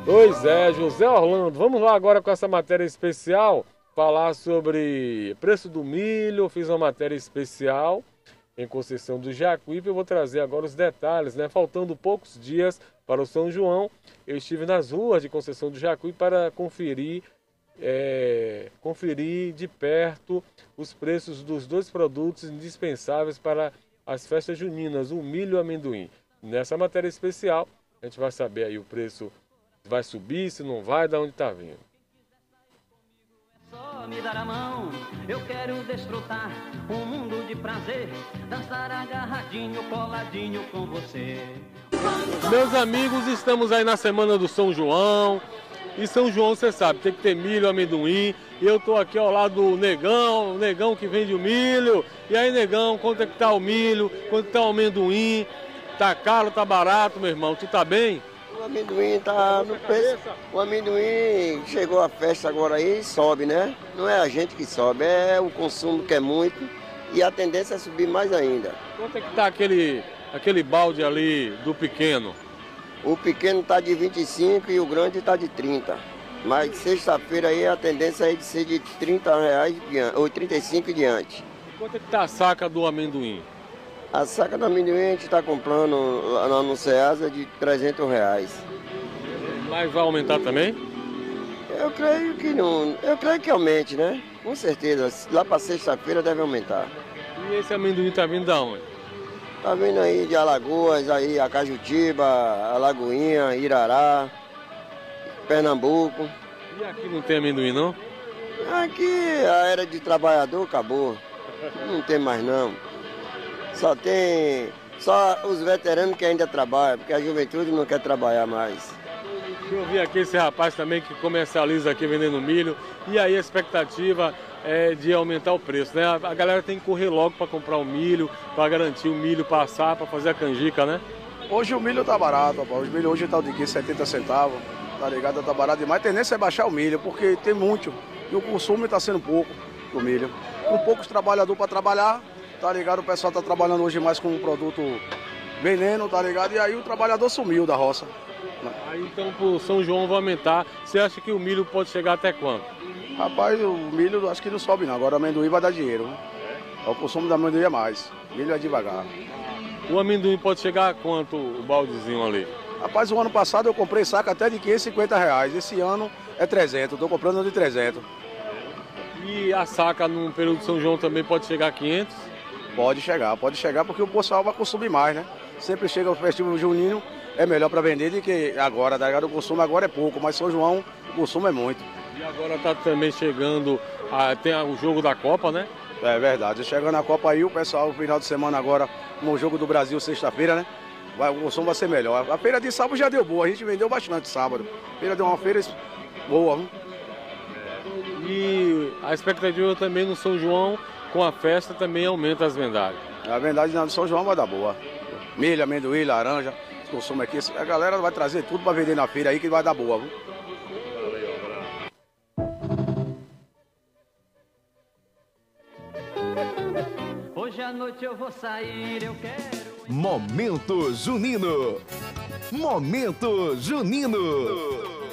Pois é, José Orlando. Vamos lá agora com essa matéria especial, falar sobre preço do milho. Fiz uma matéria especial em Conceição do Jacuípe. Eu vou trazer agora os detalhes, né? Faltando poucos dias para o São João, eu estive nas ruas de Conceição do Jacuípe para conferir de perto os preços dos dois produtos indispensáveis para as festas juninas, o milho e o amendoim. Nessa matéria especial, a gente vai saber aí o preço, se vai subir, se não vai, de onde está vindo. Só me dar a mão, eu quero desfrutar um mundo de prazer, dançar agarradinho, coladinho com você. Meus amigos, estamos aí na semana do São João. E São João, você sabe, tem que ter milho, amendoim. E eu tô aqui ao lado do Negão, o Negão que vende o milho. E aí, Negão, quanto é que tá o milho? Quanto tá o amendoim? Tá caro, tá barato, meu irmão? Tu tá bem? O amendoim tá no preço. O amendoim chegou a festa agora aí e sobe, né? Não é a gente que sobe, é o consumo que é muito. E a tendência é subir mais ainda. Quanto é que tá aquele balde ali do pequeno? O pequeno está de 25 e o grande está de 30. Mas sexta-feira aí a tendência é de ser de R$ 30 ou 35 e diante. Quanto é que tá a saca do amendoim? A saca do amendoim a gente está comprando lá no Ceasa de R$ 300. Mas vai aumentar também? Eu creio que não. Eu creio que aumente, né? Com certeza. Lá para sexta-feira deve aumentar. E esse amendoim tá vindo da onde? Tá vindo aí de Alagoas, aí Acajutiba, Alagoinha, Irará, Pernambuco. E aqui não tem amendoim, não? Aqui a era de trabalhador acabou. Não tem mais não. Só os veteranos que ainda trabalham, porque a juventude não quer trabalhar mais. Eu vi aqui esse rapaz também que comercializa aqui vendendo milho. E aí a expectativa é de aumentar o preço, né? A galera tem que correr logo para comprar o milho, para garantir o milho passar, para fazer a canjica, né? Hoje o milho tá barato, rapaz. O milho hoje tá de quê? 70 centavos, tá ligado? Tá barato demais. A tendência é baixar o milho, porque tem muito. E o consumo tá sendo pouco do milho. Com poucos trabalhadores para trabalhar, tá ligado? O pessoal tá trabalhando hoje mais com um produto veneno, tá ligado? E aí o trabalhador sumiu da roça. Aí então pro São João vai aumentar. Você acha que o milho pode chegar até quanto? Rapaz, o milho acho que não sobe não. Agora o amendoim vai dar dinheiro, né? O consumo do amendoim é mais. Milho é devagar. O amendoim pode chegar a quanto o baldezinho ali? Rapaz, o ano passado eu comprei saca até de R$ 550. Esse ano é 300. Estou comprando de 300. E a saca no período de São João também pode chegar a 500? Pode chegar porque o pessoal vai consumir mais, né? Sempre chega o festival junino, é melhor para vender do que agora, tá ligado? O consumo agora é pouco, mas São João o consumo é muito. E agora tá também chegando, tem o jogo da Copa, né? É verdade, chegando a Copa aí, o pessoal, no final de semana agora, no Jogo do Brasil, sexta-feira, né? O consumo vai ser melhor. A feira de sábado já deu boa, a gente vendeu bastante sábado. A feira deu uma feira boa, viu? E a expectativa também no São João, com a festa, também aumenta as vendagens. A vendagem no São João vai dar boa. Milho, amendoim, laranja, consumo aqui. A galera vai trazer tudo para vender na feira aí que vai dar boa, viu? Hoje à noite eu vou sair, eu quero... Momento Junino. Momento Junino.